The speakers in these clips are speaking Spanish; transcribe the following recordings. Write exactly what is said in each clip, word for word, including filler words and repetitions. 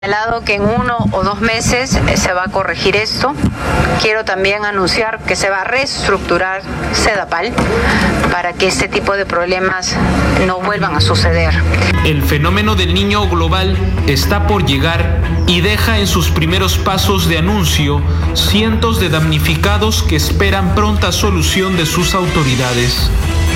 Señalado que en uno o dos meses se va a corregir esto. Quiero también anunciar que se va a reestructurar Sedapal para que este tipo de problemas no vuelvan a suceder. El fenómeno del niño global está por llegar y deja en sus primeros pasos de anuncio cientos de damnificados que esperan pronta solución de sus autoridades.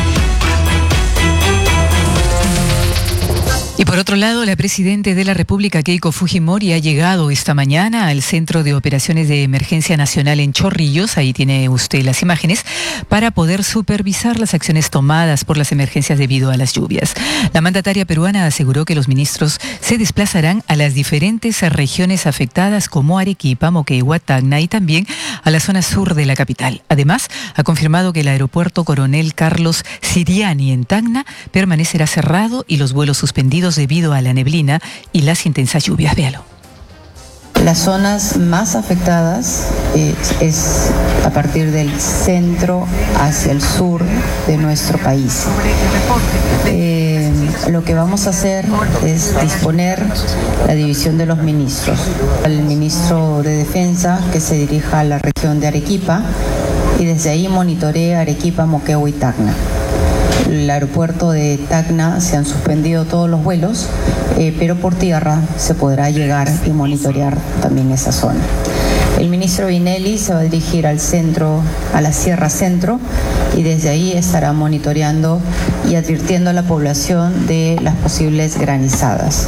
Y por otro lado, la presidenta de la República, Keiko Fujimori, ha llegado esta mañana al Centro de Operaciones de Emergencia Nacional en Chorrillos, ahí tiene usted las imágenes, para poder supervisar las acciones tomadas por las emergencias debido a las lluvias. La mandataria peruana aseguró que los ministros se desplazarán a las diferentes regiones afectadas como Arequipa, Moquegua, Tacna y también a la zona sur de la capital. Además, ha confirmado que el aeropuerto Coronel Carlos Siriani en Tacna permanecerá cerrado y los vuelos suspendidos debido a la neblina y las intensas lluvias. Véalo. Las zonas más afectadas eh, es a partir del centro hacia el sur de nuestro país. Eh, lo que vamos a hacer es disponer la división de los ministros. El ministro de Defensa que se dirija a la región de Arequipa y desde ahí monitorea Arequipa, Moquegua y Tacna. El aeropuerto de Tacna se han suspendido todos los vuelos, eh, pero por tierra se podrá llegar y monitorear también esa zona. El ministro Vinelli se va a dirigir al centro, a la Sierra Centro, y desde ahí estará monitoreando y advirtiendo a la población de las posibles granizadas.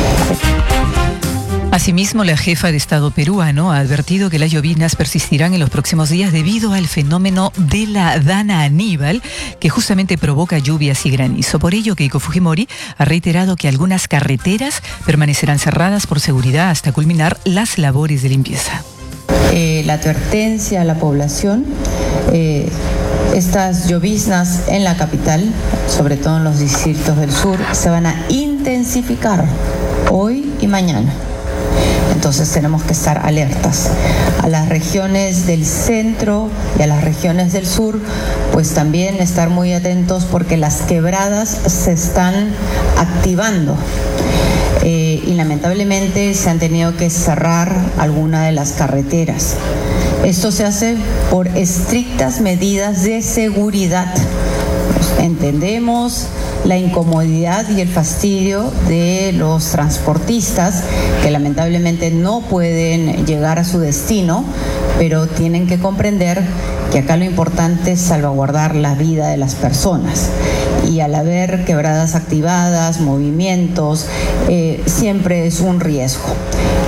Asimismo, la jefa de Estado peruano ha advertido que las lloviznas persistirán en los próximos días debido al fenómeno de la Dana Aníbal, que justamente provoca lluvias y granizo. Por ello, Keiko Fujimori ha reiterado que algunas carreteras permanecerán cerradas por seguridad hasta culminar las labores de limpieza. Eh, la advertencia a la población, eh, estas lloviznas en la capital, sobre todo en los distritos del sur, se van a intensificar hoy y mañana. Entonces tenemos que estar alertas. A las regiones del centro y a las regiones del sur, pues también estar muy atentos porque las quebradas se están activando. Eh, y lamentablemente se han tenido que cerrar algunas de las carreteras. Esto se hace por estrictas medidas de seguridad. Entendemos la incomodidad y el fastidio de los transportistas que lamentablemente no pueden llegar a su destino, pero tienen que comprender que acá lo importante es salvaguardar la vida de las personas. Y al haber quebradas activadas, movimientos, eh, siempre es un riesgo.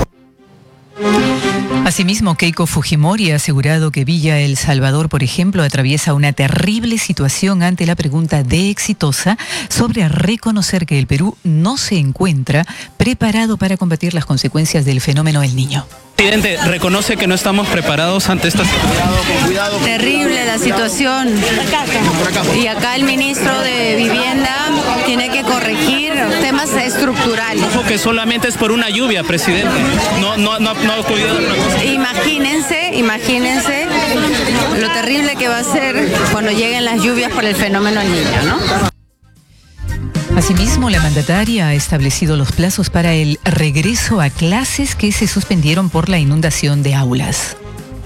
Asimismo, Keiko Fujimori ha asegurado que Villa El Salvador, por ejemplo, atraviesa una terrible situación ante la pregunta de Exitosa sobre reconocer que el Perú no se encuentra preparado para combatir las consecuencias del fenómeno El Niño. Presidente, reconoce que no estamos preparados ante esta situación. Terrible la situación. Y acá el ministro de Vivienda tiene que corregir temas estructurales. Ojo que solamente es por una lluvia, presidente. No, no, no, no ha ocurrido otra cosa. Imagínense, imagínense lo terrible que va a ser cuando lleguen las lluvias por el fenómeno El Niño, ¿no? Asimismo, la mandataria ha establecido los plazos para el regreso a clases que se suspendieron por la inundación de aulas.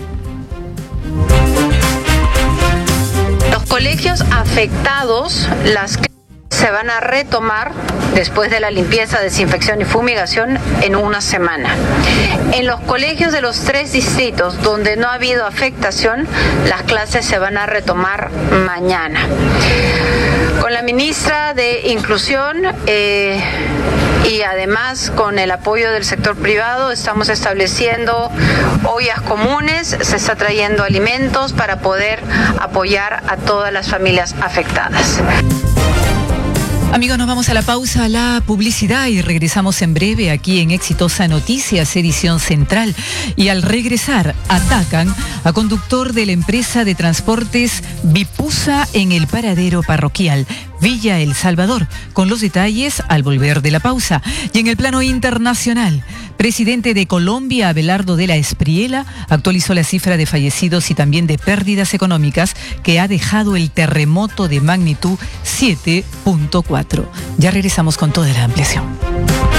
Los colegios afectados, las clases se van a retomar después de la limpieza, desinfección y fumigación en una semana. En los colegios de los tres distritos donde no ha habido afectación, las clases se van a retomar mañana. Con la ministra de Inclusión eh, y además con el apoyo del sector privado estamos estableciendo ollas comunes, se está trayendo alimentos para poder apoyar a todas las familias afectadas. Amigos, nos vamos a la pausa, a la publicidad y regresamos en breve aquí en Exitosa Noticias, edición central. Y al regresar, atacan a conductor de la empresa de transportes Vipusa en el paradero parroquial Villa El Salvador, con los detalles al volver de la pausa. Y en el plano internacional, presidente de Colombia, Abelardo de la Espriella, actualizó la cifra de fallecidos y también de pérdidas económicas que ha dejado el terremoto de magnitud siete punto cuatro. Ya regresamos con toda la ampliación.